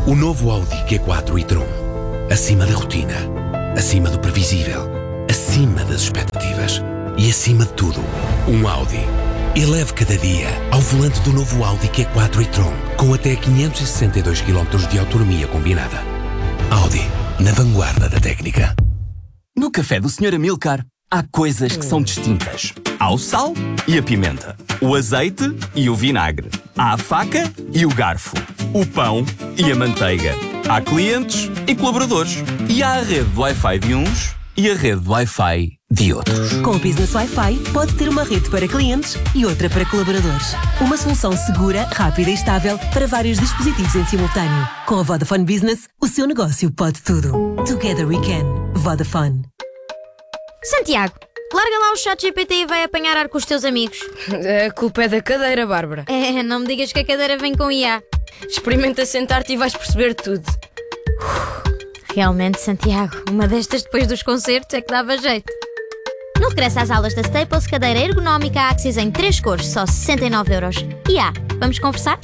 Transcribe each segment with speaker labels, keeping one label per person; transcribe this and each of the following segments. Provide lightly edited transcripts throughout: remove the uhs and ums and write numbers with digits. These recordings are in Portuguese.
Speaker 1: O novo Audi Q4 e-tron. Acima da rotina, acima do previsível, acima das expectativas e acima de tudo, um Audi. Eleve cada dia ao volante do novo Audi Q4 e-tron com até 562 km de autonomia combinada. Audi, na vanguarda da técnica.
Speaker 2: No café do Sr. Amilcar, há coisas que são distintas. Há o sal e a pimenta, o azeite e o vinagre, há a faca e o garfo, o pão e a manteiga. Há clientes e colaboradores. E há a rede de Wi-Fi de uns e a rede de Wi-Fi de outros.
Speaker 3: Com o Business Wi-Fi, pode ter uma rede para clientes e outra para colaboradores. Uma solução segura, rápida e estável para vários dispositivos em simultâneo. Com a Vodafone Business, o seu negócio pode tudo. Together we can. Vodafone.
Speaker 4: Santiago, larga lá o ChatGPT e vai apanhar ar com os teus amigos.
Speaker 5: A culpa é da cadeira, Bárbara.
Speaker 4: Não me digas que a cadeira vem com IA.
Speaker 5: Experimenta sentar-te e vais perceber tudo.
Speaker 4: Realmente, Santiago, uma destas depois dos concertos é que dava jeito. No regresso às aulas da Staples, cadeira ergonómica Axis em 3 cores, só 69€. IA, vamos conversar?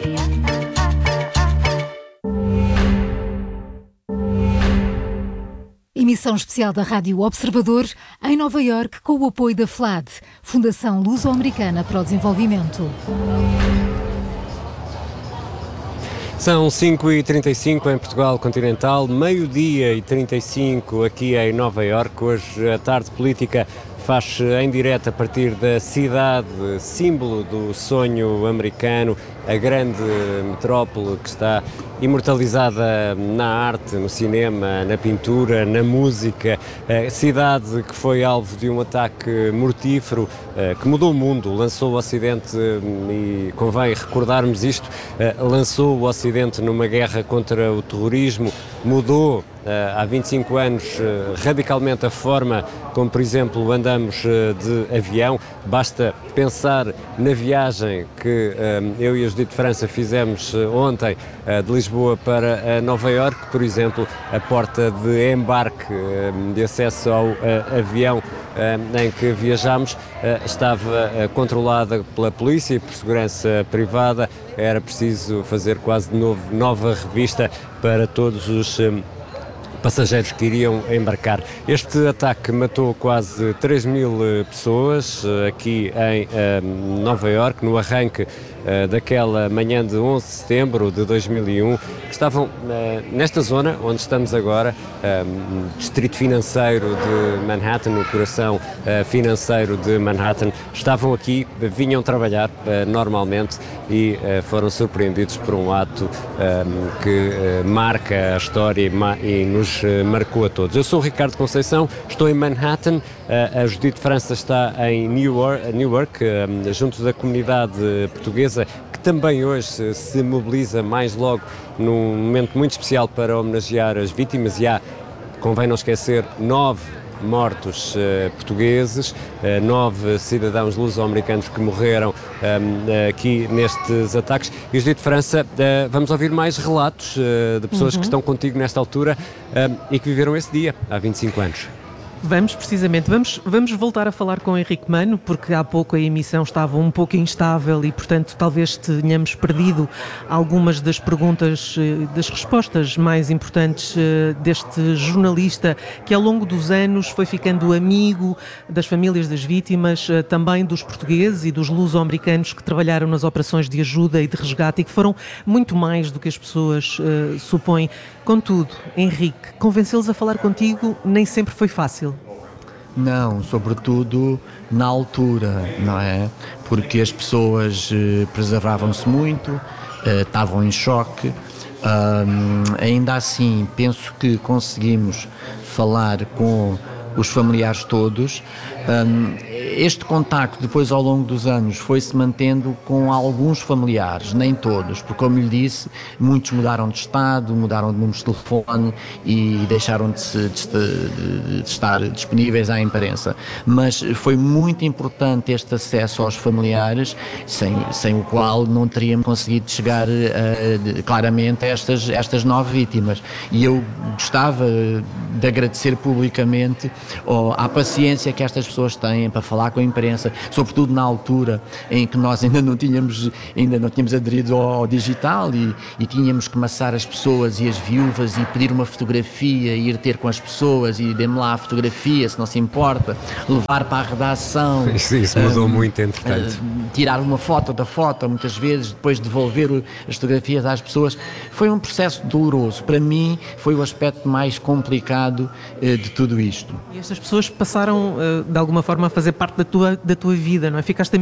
Speaker 6: Emissão especial da Rádio Observador em Nova Iorque com o apoio da FLAD, Fundação Luso-Americana para o Desenvolvimento.
Speaker 7: São 5h35 em Portugal continental, meio-dia e 35 aqui em Nova Iorque. Hoje a tarde política faz em direto a partir da cidade, símbolo do sonho americano, a grande metrópole que está imortalizada na arte, no cinema, na pintura, na música, a cidade que foi alvo de um ataque mortífero que mudou o mundo, lançou o Ocidente, e convém recordarmos isto, lançou o Ocidente numa guerra contra o terrorismo, mudou há 25 anos radicalmente a forma como, por exemplo, andamos de avião. Basta pensar na viagem que eu e a Judite França fizemos ontem de Lisboa para Nova Iorque, por exemplo, a porta de embarque de acesso ao avião em que viajámos estava controlada pela polícia e por segurança privada. Era preciso fazer quase de novo nova revista para todos os passageiros que iriam embarcar. Este ataque matou quase 3.000 pessoas aqui em Nova Iorque, no arranque daquela manhã de 11 de setembro de 2001, que estavam nesta zona onde estamos agora, distrito financeiro de Manhattan, no coração financeiro de Manhattan. Estavam aqui, vinham trabalhar normalmente e foram surpreendidos por um ato que marca a história e nos marcou a todos. Eu sou o Ricardo Conceição, estou em Manhattan, a Judite França está em Newark, junto da comunidade portuguesa, que também hoje se mobiliza mais logo num momento muito especial para homenagear as vítimas, e há, convém não esquecer, 9 mortos portugueses, 9 cidadãos luso-americanos que morreram aqui nestes ataques. E, Judite França, vamos ouvir mais relatos de pessoas que estão contigo nesta altura e que viveram esse dia há 25 anos.
Speaker 8: Vamos, precisamente. Vamos voltar a falar com o Henrique Mano, porque há pouco a emissão estava um pouco instável e, portanto, talvez tenhamos perdido algumas das perguntas, das respostas mais importantes deste jornalista que, ao longo dos anos, foi ficando amigo das famílias das vítimas, também dos portugueses e dos luso-americanos que trabalharam nas operações de ajuda e de resgate e que foram muito mais do que as pessoas supõem. Contudo, Henrique, convencê-los a falar contigo nem sempre foi fácil.
Speaker 9: Não, sobretudo na altura, não é? Porque as pessoas preservavam-se muito, estavam em choque. Ainda assim, penso que conseguimos falar com os familiares todos. Este contacto, depois, ao longo dos anos, foi-se mantendo com alguns familiares, nem todos, porque, como lhe disse, muitos mudaram de estado, mudaram de números de telefone e deixaram de estar disponíveis à imprensa. Mas foi muito importante este acesso aos familiares, sem o qual não teríamos conseguido chegar claramente a estas 9 vítimas. E eu gostava de agradecer publicamente à paciência que estas pessoas têm para falar falar com a imprensa, sobretudo na altura em que nós ainda não tínhamos aderido ao digital e tínhamos que massar as pessoas e as viúvas e pedir uma fotografia, ir ter com as pessoas e dê-me lá a fotografia, se não se importa, levar para a redação.
Speaker 7: Isso mudou muito, entretanto.
Speaker 9: Tirar uma foto da foto, muitas vezes, depois devolver as fotografias às pessoas. Foi um processo doloroso. Para mim, foi o aspecto mais complicado de tudo isto.
Speaker 8: E estas pessoas passaram, de alguma forma, a fazer parte da tua vida, não é? Ficaste